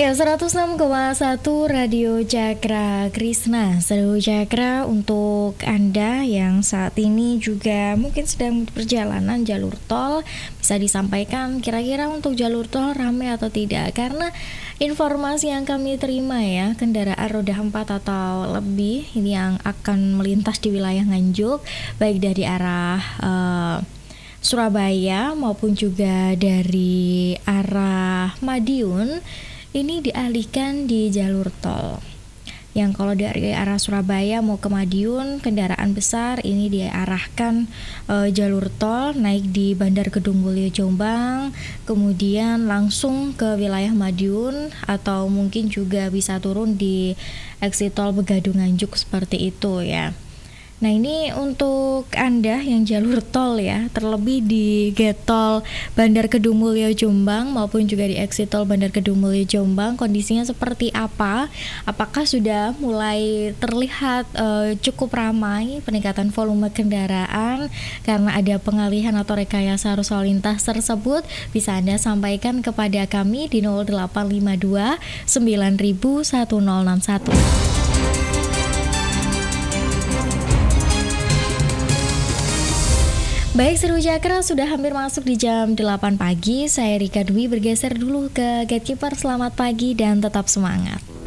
Ya, 106,1 Radio Cakra Krisna. Seru Cakra untuk Anda yang saat ini juga mungkin sedang perjalanan jalur tol, bisa disampaikan kira-kira untuk jalur tol ramai atau tidak. Karena informasi yang kami terima ya, kendaraan roda 4 atau lebih ini yang akan melintas di wilayah Nganjuk, baik dari arah Surabaya maupun juga dari arah Madiun, ini dialihkan di jalur tol. Yang kalau dari arah Surabaya mau ke Madiun, kendaraan besar ini diarahkan jalur tol naik di Bandar Kedung Mulyo Jombang, kemudian langsung ke wilayah Madiun, atau mungkin juga bisa turun di exit tol Begadung Nganjuk seperti itu ya. Nah, ini untuk Anda yang jalur tol ya, terlebih di gate tol Bandar Kedung Mulyo Jombang maupun juga di exit tol Bandar Kedung Mulyo Jombang, kondisinya seperti apa? Apakah sudah mulai terlihat cukup ramai peningkatan volume kendaraan karena ada pengalihan atau rekayasa arus lalu lintas tersebut? Bisa Anda sampaikan kepada kami di 0852 9000 1061. Baik, Seru Cakra sudah hampir masuk di jam 8 pagi. Saya Rika Dwi bergeser dulu ke Gatekeeper. Selamat pagi dan tetap semangat.